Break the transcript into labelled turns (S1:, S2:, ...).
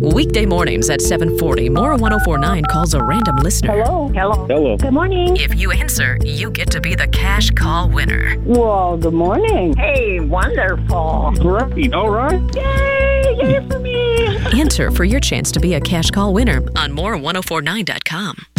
S1: Weekday mornings at 7:40, More 1049 calls a random listener.
S2: Hello.
S3: Good morning.
S1: If you answer, you get to be the cash call winner.
S3: Well, good morning.
S2: Hey, wonderful.
S4: Great, all right.
S3: Yay for me.
S1: Enter for your chance to be a cash call winner on more1049.com.